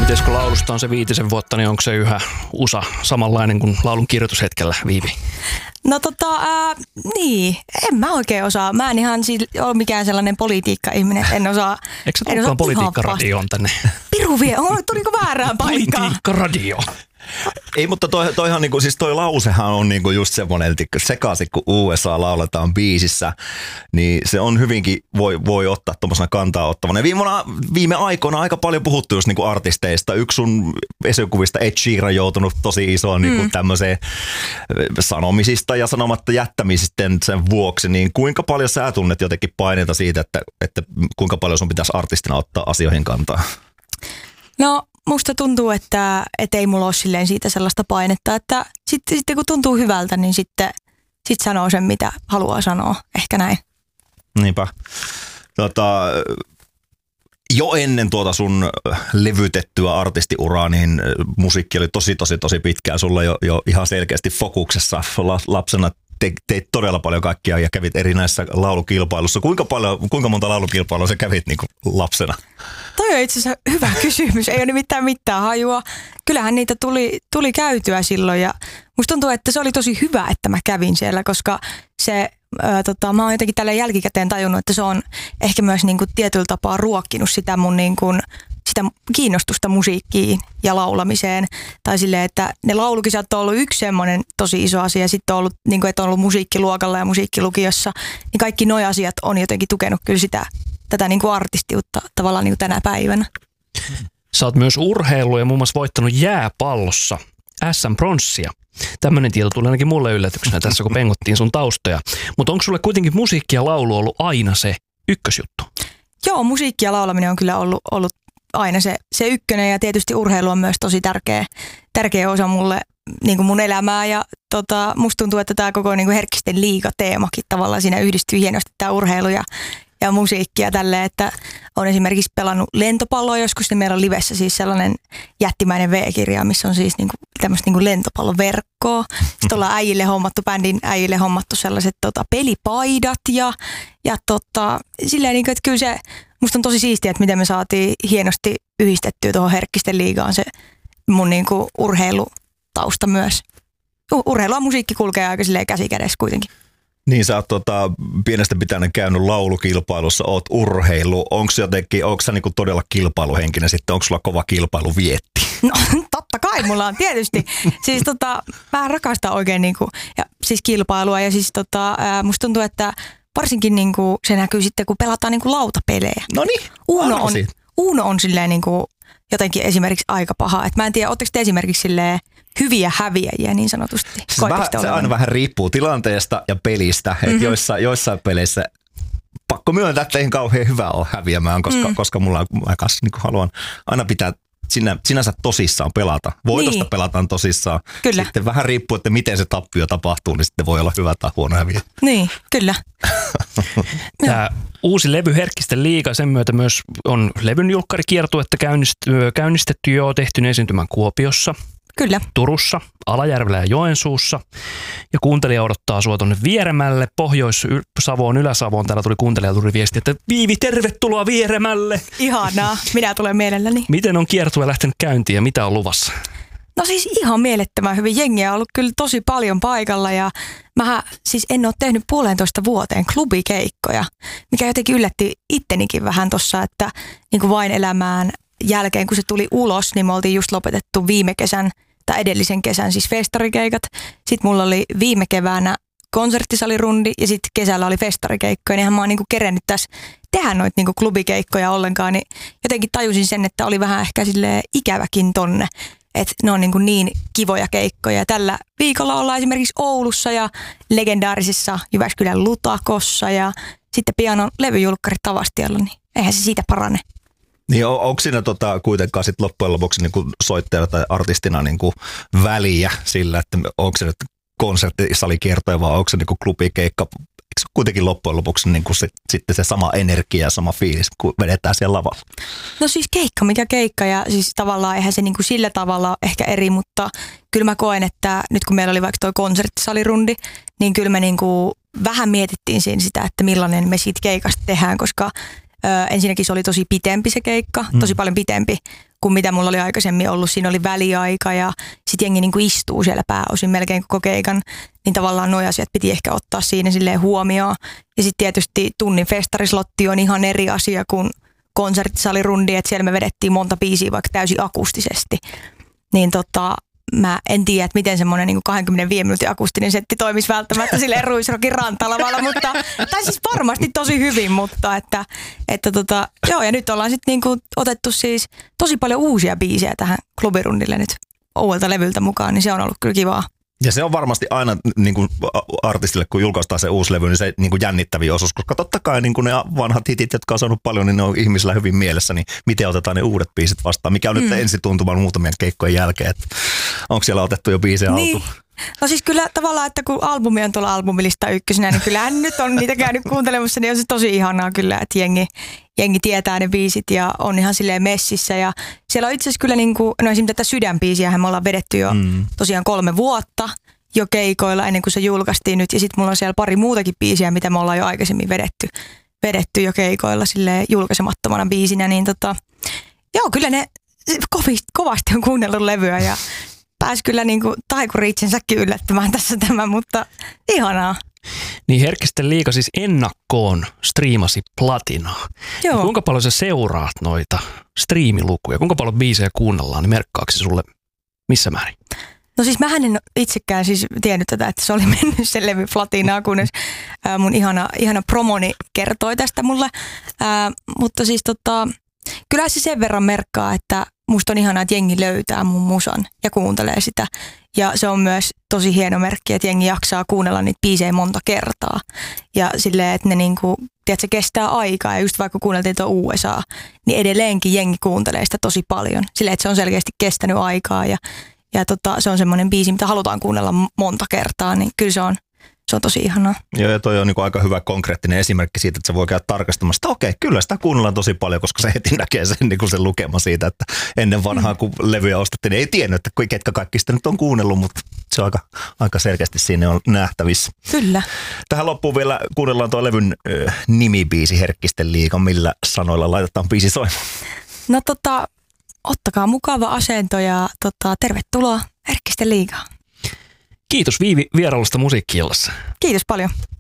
Miten kun laulusta on se 5 vuotta, niin onko se yhä USA samanlainen kuin laulun kirjoitushetkellä, Viivi? No niin, en mä oikein osaa. Mä en ihan ole mikään sellainen politiikka-ihminen, en osaa. Eikö se tulekaan politiikkaradioon tänne? Piru vie, tuliko väärään paikkaan? Politiikkaradio. Ei, mutta toihan niinku, siis toi lausehan on niinku just semmoinen, että sekaisin kun USA lauletaan biisissä, niin se on hyvinkin, voi ottaa tuommoisena kantaa ottavana. Viime aikoina aika paljon puhuttu just niinku artisteista. Yksi sun esikuvista Ed Sheeran joutunut tosi isoon niinku tämmöiseen sanomisista ja sanomatta jättämisistä sen vuoksi. Niin kuinka paljon sä tunnet jotenkin paineita siitä, että kuinka paljon sun pitäisi artistina ottaa asioihin kantaa? No musta tuntuu, että ei mulla ole silleen siitä sellaista painetta, että sitten kun tuntuu hyvältä, niin sitten sanoo sen, mitä haluaa sanoa. Ehkä näin. Niinpä. Jo ennen tuota sun levytettyä artistiuraa, niin musiikki oli tosi pitkään sulla jo ihan selkeästi fokuksessa lapsena. Teit todella paljon kaikkia ja kävit erinäisissä laulukilpailussa. Kuinka monta laulukilpailua sä kävit niin kuin lapsena? Toi on itse asiassa hyvä kysymys. Ei ole nimittäin mitään hajua. Kyllähän niitä tuli käytyä silloin ja musta tuntuu, että se oli tosi hyvä, että mä kävin siellä, koska se, mä oon jotenkin tällä jälkikäteen tajunnut, että se on ehkä myös niin kuin tietyllä tapaa ruokkinut sitä mun niin kuin sitä kiinnostusta musiikkiin ja laulamiseen. Tai silleen, että ne laulukisat on ollut yksi semmoinen tosi iso asia. Sitten on ollut, niin kuin, että on ollut musiikkiluokalla ja musiikkilukiossa. Niin kaikki nuo asiat on jotenkin tukenut kyllä tätä niin kuin artistiutta tavallaan niin kuin tänä päivänä. Sä oot myös urheillut ja muun muassa voittanut jääpallossa SM-pronssia. Tämmöinen tieto tuli ainakin mulle yllätyksenä tässä, kun pengottiin sun taustoja. Mutta onko sulle kuitenkin musiikki ja laulu ollut aina se ykkösjuttu? Joo, musiikki ja laulaminen on kyllä ollut aina se ykkönen ja tietysti urheilu on myös tosi tärkeä osa mulle, niin kuin mun elämää ja musta tuntuu, että tämä koko niin kuin Herkkisten liiga-teemakin tavallaan siinä yhdistyy hienosti tämä urheilu ja musiikki ja tälleen, että on esimerkiksi pelannut lentopalloa joskus, niin meillä on livessä siis sellainen jättimäinen V-kirja, missä on siis niinku tämmöistä niinku lentopalloverkkoa. Sitten ollaan bändin äijille hommattu sellaiset pelipaidat ja silleen niinku, että kyllä se musta on tosi siistiä, että miten me saatiin hienosti yhdistettyä tuohon Herkkisten liigaan se mun niinku urheilutausta myös. Urheilu ja musiikki kulkee aika silleen käsi kädessä kuitenkin. Niin sä oot pienestä pitäen käynyt laulukilpailussa, oot urheilu. Onko sä niinku todella kilpailuhenkinen sitten? Onko sulla kova kilpailu vietti? No totta kai mulla on tietysti. Siis mä rakastan oikein niinku, ja siis kilpailua ja siis musta tuntuu, että varsinkin niinku se näkyy sitten, kun pelataan niinku lautapelejä. No niin, Uno on silleen niinku jotenkin esimerkiksi aika paha. Et mä en tiedä, ootteko te esimerkiksi silleen hyviä häviäjiä niin sanotusti? Se aina vähän riippuu tilanteesta ja pelistä. Että joissain peleissä pakko myöntää, että ei kauhean hyvä ole häviämään, koska mä kanssa niin haluan aina pitää sinänsä tosissaan pelata. Voitosta pelataan tosissaan. Kyllä. Sitten vähän riippuu, että miten se tappio tapahtuu, niin sitten voi olla hyvä tai huono häviä. Niin, kyllä. Tämä uusi levy Herkkisten liiga, sen myötä myös on levyn julkkarikiertuetta käynnistetty jo, tehty esiintymän Kuopiossa. Kyllä. Turussa, Alajärvellä ja Joensuussa. Ja kuuntelija odottaa sua tuonne Vieremälle, Pohjois-Savoon, Ylä-Savoon. Täällä tuli viesti, että Viivi, tervetuloa Vieremälle. Ihanaa, minä tulen mielelläni. Miten on kiertue lähtenyt käyntiin ja mitä on luvassa? No siis ihan mielettömän hyvin. Jengiä on ollut kyllä tosi paljon paikalla ja mä siis en ole tehnyt 1,5 vuoteen klubikeikkoja, mikä jotenkin yllätti ittenikin vähän tossa, että niin kuin Vain elämään jälkeen, kun se tuli ulos, niin me oltiin just lopetettu viime kesän tai edellisen kesän siis festarikeikat. Sitten mulla oli viime keväänä konserttisalirundi ja sitten kesällä oli festarikeikkoja. Niinhän mä oon niinku kerennyt tässä tehdä noita niinku klubikeikkoja ollenkaan, niin jotenkin tajusin sen, että oli vähän ehkä silleen ikäväkin tonne. Että ne on niin kivoja keikkoja. Tällä viikolla ollaan esimerkiksi Oulussa ja legendaarisessa Jyväskylän Lutakossa ja sitten pian on levyjulkkarit Tavastialla, niin eihän se siitä parane. Niin onko siinä kuitenkaan sit loppujen lopuksi niin soittajana tai artistina niin väliä sillä, että onko se nyt konserttisalikiertoja vai onko se niin klubikeikka? Eikö se kuitenkin loppujen lopuksi niin sitten se sama energia ja sama fiilis, kun vedetään siellä lavalla? No siis keikka mikä keikka ja siis tavallaan eihän se niin kuin sillä tavalla ehkä eri, mutta kyllä mä koen, että nyt kun meillä oli vaikka toi konserttisalirundi, niin kyllä me niin kuin vähän mietittiin siinä sitä, että millainen me siitä keikasta tehdään, koska ensinnäkin se oli tosi pitempi se keikka, tosi paljon pitempi kuin mitä mulla oli aikaisemmin ollut. Siinä oli väliaika ja sitten jengi niin kuin istuu siellä pääosin melkein koko keikan. Niin tavallaan nuo asiat piti ehkä ottaa siinä silleen huomioon. Ja sitten tietysti tunnin festarislotti on ihan eri asia kuin konserttisalirundi, että siellä me vedettiin monta biisiä vaikka täysin akustisesti. Niin mä en tiedä, että miten semmoinen niin 25 minuutin akustinen setti toimisi välttämättä silleen Ruisrokin rantalavalla, tai siis varmasti tosi hyvin, mutta joo, ja nyt ollaan sitten niin otettu siis tosi paljon uusia biisejä tähän klubirundille nyt uudelta levyltä mukaan, niin se on ollut kyllä kivaa. Ja se on varmasti aina niin kuin artistille, kun julkaistaan se uusi levy, niin se niin kuin jännittävä osuus, koska totta kai niin kuin ne vanhat hitit, jotka on saanut paljon, niin ne on ihmisillä hyvin mielessä, niin miten otetaan ne uudet biisit vastaan, mikä on nyt ensituntuman muutamien keikkojen jälkeen, että onko siellä otettu jo biisejä alkuun? No siis kyllä tavallaan, että kun albumi on tuolla albumilista ykkösenä, niin kyllähän nyt on niitä käynyt kuuntelemassa, niin on se tosi ihanaa kyllä, että jengi tietää ne biisit ja on ihan silleen messissä. Ja siellä on itse asiassa kyllä niin kuin, no esimerkiksi tätä Sydänbiisiähän me ollaan vedetty jo tosiaan 3 vuotta jo keikoilla ennen kuin se julkaistiin nyt. Ja sitten mulla on siellä pari muutakin biisiä, mitä me ollaan jo aikaisemmin vedetty jo keikoilla silleen julkaisemattomana biisinä. Niin joo, kyllä ne kovasti on kuunnellut levyä ja pääsi kyllä niin kuin taikuri itsensäkin yllättämään tässä mutta ihanaa. Niin Herkkisten liiga siis ennakkoon striimasi platinaa. Joo. Kuinka paljon sä seuraat noita striimilukuja? Kuinka paljon biisejä kuunnellaan, niin merkkaako se sulle missä määrin? No siis mähän en itsekään siis tiennyt tätä, että se oli mennyt se levy platinaa, kunnes mun ihana promoni kertoi tästä mulle. Mutta siis kyllä se sen verran merkkaa, että musta on ihanaa, että jengi löytää mun musan ja kuuntelee sitä. Ja se on myös tosi hieno merkki, että jengi jaksaa kuunnella niitä biisejä monta kertaa. Ja silleen, että ne niinku, tiedätkö, kestää aikaa. Ja just vaikka kuunneltiin tuo USA, niin edelleenkin jengi kuuntelee sitä tosi paljon. Silleen, että se on selkeästi kestänyt aikaa. Ja se on semmoinen biisi, mitä halutaan kuunnella monta kertaa. Niin kyllä se on tosi ihanaa. Joo, ja toi on niin aika hyvä konkreettinen esimerkki siitä, että se voi käydä tarkastamassa, että okei, kyllä sitä kuunnellaan tosi paljon, koska se heti näkee sen, niin kuin sen lukema siitä, että ennen vanhaa, kun levyjä ostettiin, niin ei tiennyt, että ketkä kaikki sitä nyt on kuunnellut, mutta se on aika selkeästi siinä on nähtävissä. Kyllä. Tähän loppuun vielä kuunnellaan tuo levyn nimibiisi Herkkisten liiga, millä sanoilla laitetaan biisi soimaan. No ottakaa mukava asento ja tervetuloa Herkkisten liigaan. Kiitos Viivi vierailusta Musiikki-illassa. Kiitos paljon.